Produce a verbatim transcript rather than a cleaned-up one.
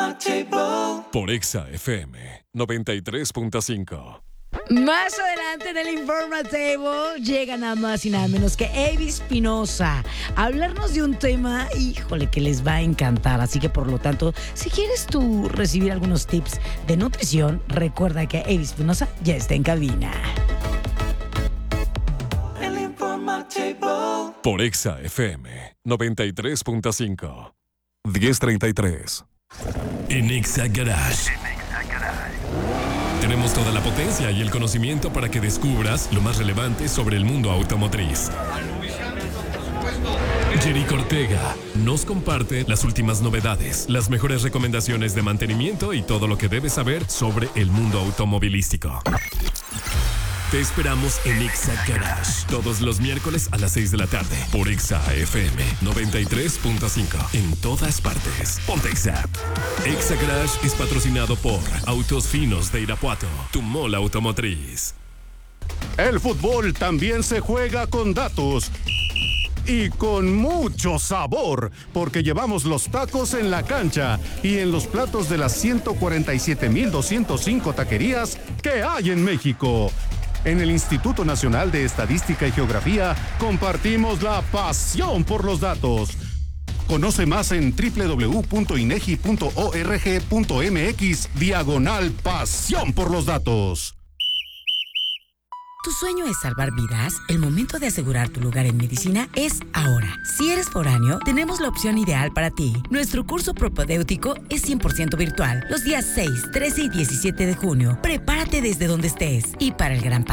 Por Exa F M noventa y tres punto cinco. Más adelante en el Informatable llega nada más y nada menos que Avi Espinosa a hablarnos de un tema, híjole, que les va a encantar. Así que por lo tanto, si quieres tú recibir algunos tips de nutrición, recuerda que Avi Espinosa ya está en cabina. El Informatable. Por Exa F M noventa y tres punto cinco. diez treinta y tres. En Exa Garage tenemos toda la potencia y el conocimiento para que descubras lo más relevante sobre el mundo automotriz. Jerico Ortega nos comparte las últimas novedades, las mejores recomendaciones de mantenimiento y todo lo que debes saber sobre el mundo automovilístico. Te esperamos en Exa Garage todos los miércoles a las seis de la tarde por Exa F M noventa y tres punto cinco. En todas partes. Ponte Exa. Exa Garage es patrocinado por Autos Finos de Irapuato, tu mall automotriz. El fútbol también se juega con datos. Y con mucho sabor, porque llevamos los tacos en la cancha y en los platos de las ciento cuarenta y siete mil doscientos cinco taquerías que hay en México. En el Instituto Nacional de Estadística y Geografía compartimos la pasión por los datos. Conoce más en doble u doble u doble u punto inegi punto org punto mx diagonal pasión por los datos. ¿Tu sueño es salvar vidas? El momento de asegurar tu lugar en medicina es ahora. Si eres foráneo, tenemos la opción ideal para ti. Nuestro curso propedéutico es cien por ciento virtual. Los días seis, trece y diecisiete de junio. Prepárate desde donde estés. Y para el gran